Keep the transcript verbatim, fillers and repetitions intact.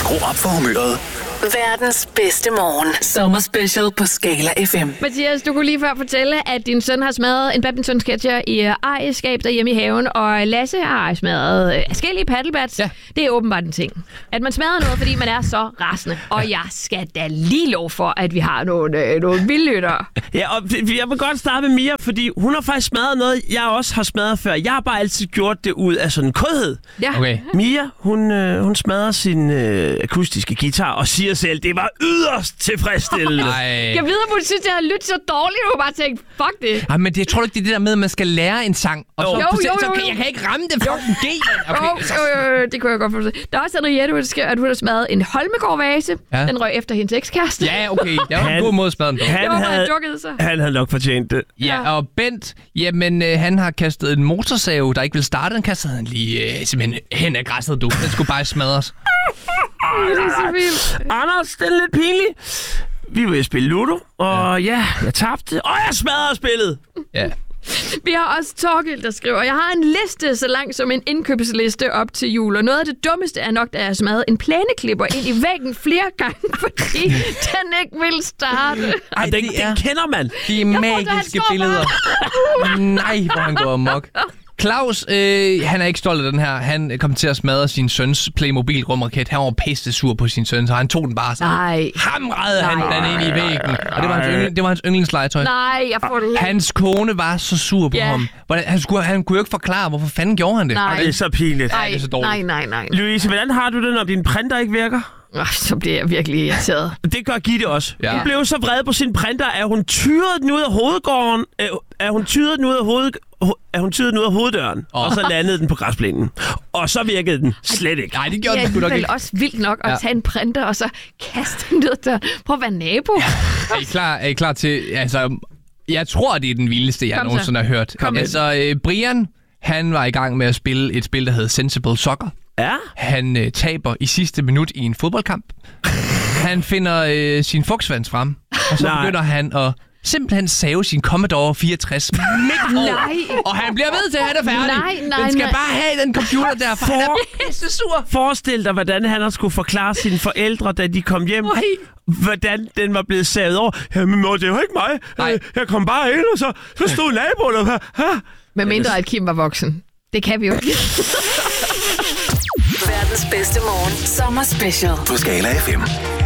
Skru op for humøret. Verdens bedste morgen. Sommer special på Skala F M. Mathias, du kunne lige før fortælle, at din søn har smadret en badmintonsketcher i ejerskab derhjemme i haven, og Lasse har smadret forskellige paddlebats. Ja. Det er åbenbart en ting. At man smadrer noget, fordi man er så rasende. Og ja. Jeg skal da lige lov for, at vi har nogle, øh, nogle vildlyttere. Ja, og jeg vil godt starte med Mia, fordi hun har faktisk smadret noget, jeg også har smadret før. Jeg har bare altid gjort det ud af sådan en kodhed. Ja. Okay. Mia, hun, øh, hun smadrer sin øh, akustiske guitar og siger selv, det var yderst tilfredsstillende. Jeg ved, at hun synes, det har lyttet så dårligt, og hun bare tænkt, fuck det. Ej, men det, jeg tror ikke, det er det der med, at man skal lære en sang. Og så, jo, jo, jo, så jo. kan, jeg kan ikke ramme det fucking G. Okay, jo, jo, jo, det kunne jeg godt forstå. Der er også Henriette, hun skriver, at hun har smadret en Holmegård-vase. Ja. Den røg efter hendes ekskæreste. Ja, okay. Det var en god måde at smadre den på. Han, var, havde, sig. han havde nok fortjent det. Ja, ja. Og Bent, jamen, øh, han har kastet en motorsave, der ikke vil starte. Den kastede han lige øh, simpelthen hen ad græsset, du. Den skulle bare smadres. Oh, det er så vildt. Anders, det er lidt pinligt. Vi ville spille Ludo, og ja, jeg tabte, og jeg smadrede spillet. Ja. Vi har også Torgild, der skriver, jeg har en liste så lang som en indkøbsliste op til jul, og noget af det dummeste er nok, at jeg har smadret en plæneklipper ind i væggen flere gange, fordi den ikke vil starte. Ej, den, det den kender man. De magiske billeder. Nej, hvor han går amok. Claus, øh, han er ikke stolt af den her. Han kom til at smadre sin søns Playmobil-rumraket. Han var pisse sur på sin søn, så han tog den bare så. Nej. Hamrede han den ind i væggen. Og det var hans, yndling, det var hans yndlingslegetøj. Nej, jeg får det. Hans kone var så sur på yeah. ham. Han, skulle, han kunne jo ikke forklare, hvorfor fanden gjorde han det. Nej. Det er så pinligt. Nej, det er så dårligt. nej, nej, nej. Louise, hvordan har du det, når din printer ikke virker? Oh, så bliver jeg virkelig irriteret. Det gør Gitte også. Ja. Hun blev så vred på sin printer, at hun tyrede den ud af hovedgården. At hun tyrede den ud af hoved, at hun tyrede den ud af hoveddøren, oh. og så landede den på græsplænen. Og så virkede den slet ikke. Nej, det gjorde ja, den sgu nok ikke. ikke. Også vildt nok at ja. tage en printer og så kaste den ud der. Prøv at være nabo. Ja. Er I klar, er I klar til... Altså, jeg tror, det er den vildeste, jeg Kom nogensinde har hørt. Kom altså, øh, Brian, han var i gang med at spille et spil, der hedder Sensible Soccer. Ja. Han øh, taber i sidste minut i en fodboldkamp. Han finder øh, sin fugsvans frem, og så Nej. begynder han at simpelthen save sin Commodore fireogtres midt over. Og han bliver ved til, at han er færdig. Nej, nej, den skal nej. bare have den computer der, for, for han er pisse sur. Forestil dig, hvordan han har skulle forklare sine forældre, da de kom hjem, Oi. hvordan den var blevet savet over. Jamen mor, det var ikke mig. Nej. Jeg kom bare ind, og så, så stod naboen her. Med mindre at Kim var voksen. Det kan vi jo ikke. Verdens bedste morgen. Sommer special på Skala F M.